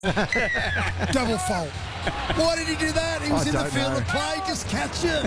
Double fault. Why did he do that? He was in the field of play. Just catch it.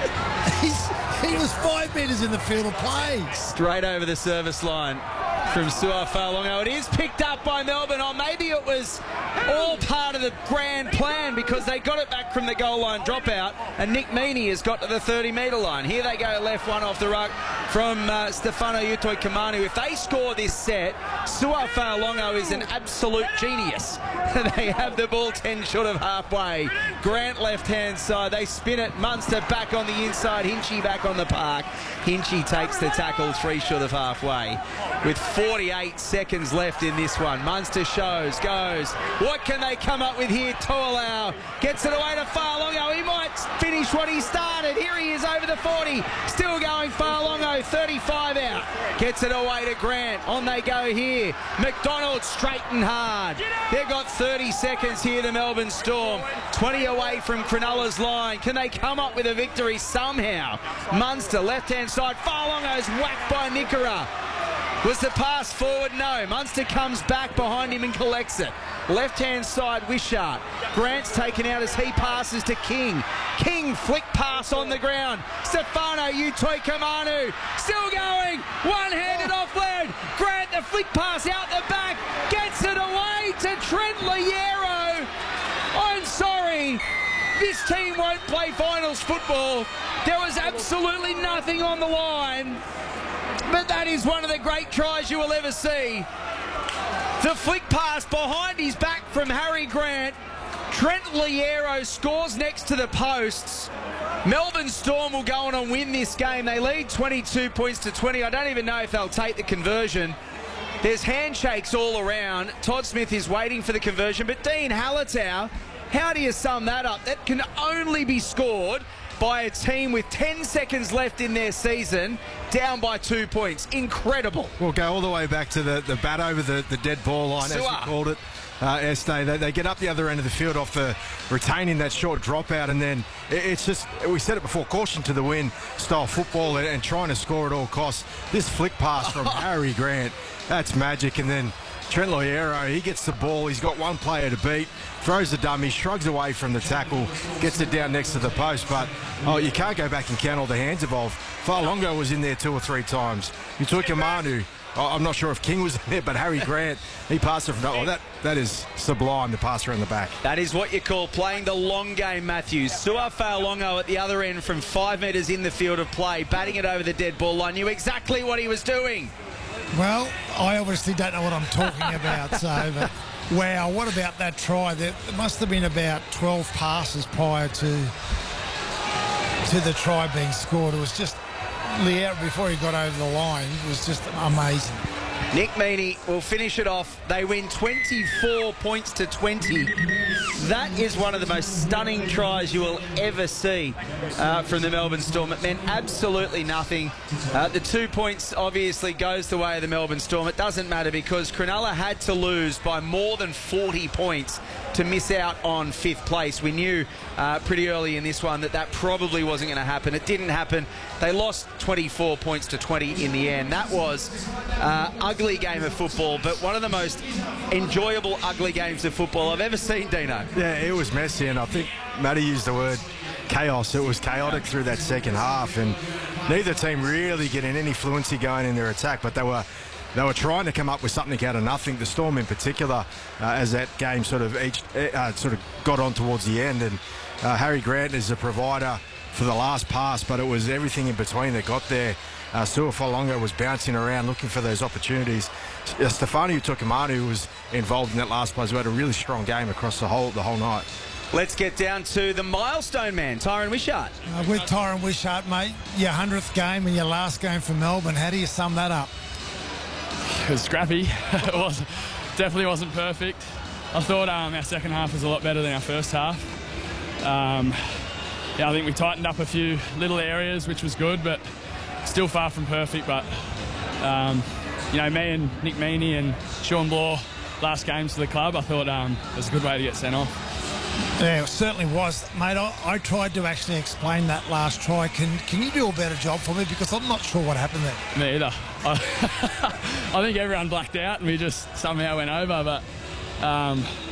He was 5 metres in the field of play. Straight over the service line from Su'A-Fa'alogo. It is picked up by Melbourne. Or maybe it was all part of the grand plan because they got it back from the goal line dropout and Nick Meaney has got to the 30-metre line. Here they go, left one off the ruck from Stefano Utoikamanu. If they score this set, Su'A-Fa'alogo is an absolute genius. They have the ball 10 short of halfway. Grant left-hand side. They spin it. Munster back on the inside. Hinchy back on the park. Hinchy takes the tackle 3 short of halfway. With 48 seconds left in this one. Munster goes. What can they come up with here? To'alau gets it away to Fa'alogo. He might finish what he started. Here he is over the 40. Still going Fa'alogo. 35 out. Gets it away to Grant. On they go here. McDonald straight and hard. They've got 30 seconds here, the Melbourne Storm. 20 away from Cronulla's line. Can they come up with a victory somehow? Munster, left-hand side. Fa'alogo's whacked by Nikora. Was the pass forward? No. Munster comes back behind him and collects it. Left-hand side, Wishart. Grant's taken out as he passes to King. King flick pass on the ground. Stefano Utoikamanu still going. One-handed offload. Grant, the flick pass out the back. Gets it away to Trent Loiero. I'm sorry. This team won't play finals football. There was absolutely nothing on the line. But that is one of the great tries you will ever see. The flick pass behind his back from Harry Grant. Trent Loiero scores next to the posts. Melbourne Storm will go on and win this game. They lead 22 points to 20. I don't even know if they'll take the conversion. There's handshakes all around. Todd Smith is waiting for the conversion. But Dean Hallertau, how do you sum that up? That can only be scored by a team with 10 seconds left in their season, down by 2 points. Incredible. We'll go all the way back to the bat over the dead ball line, as you called it, Estee. They get up the other end of the field off the retaining that short dropout, and then it's just, we said it before, caution to the wind style football and trying to score at all costs. This flick pass from Harry Grant, that's magic. And then Trent Loiero, he gets the ball. He's got one player to beat. Throws the dummy, shrugs away from the tackle, gets it down next to the post. But, you can't go back and count all the hands involved. Fa'alogo was in there 2 or 3 times. Utoikamanu, I'm not sure if King was in there, but Harry Grant, he passed it from that is sublime, the pass around the back. That is what you call playing the long game, Matthews. Su'A-Fa'alogo at the other end from 5 metres in the field of play, batting it over the dead ball line. Knew exactly what he was doing. Well, I obviously don't know what I'm talking about, so... But, wow, what about that try? There must have been about 12 passes prior to the try being scored. It was just Loiero, before he got over the line, it was just amazing. Nick Meaney will finish it off. They win 24 points to 20. That is one of the most stunning tries you will ever see from the Melbourne Storm. It meant absolutely nothing. The 2 points obviously goes the way of the Melbourne Storm. It doesn't matter because Cronulla had to lose by more than 40 points to miss out on 5th place. We knew pretty early in this one that probably wasn't going to happen. It didn't happen. They lost 24 points to 20 in the end. That was ugly game of football, but one of the most enjoyable ugly games of football I've ever seen, Dino. Yeah, it was messy, and I think Matty used the word chaos. It was chaotic through that second half, and neither team really getting any fluency going in their attack, but they were trying to come up with something out of nothing. The Storm in particular, as that game sort of got on towards the end, and Harry Grant is a provider for the last pass, but it was everything in between that got there. Su'A-Fa'alogo was bouncing around looking for those opportunities. Stefano Utoikamanu was involved in that last play, who had a really strong game across the whole night. Let's get down to the milestone man, Tyron Wishart. With Tyron Wishart, mate, your 100th game and your last game for Melbourne, how do you sum that up? It was scrappy. It definitely wasn't perfect. I thought our second half was a lot better than our first half. I think we tightened up a few little areas, which was good, but still far from perfect. But me and Nick Meaney and Sean Bloor, last games for the club, I thought it was a good way to get sent off. Yeah, it certainly was, mate. I tried to actually explain that last try. Can you do a better job for me, because I'm not sure what happened there. Me either. I think everyone blacked out and we just somehow went over, but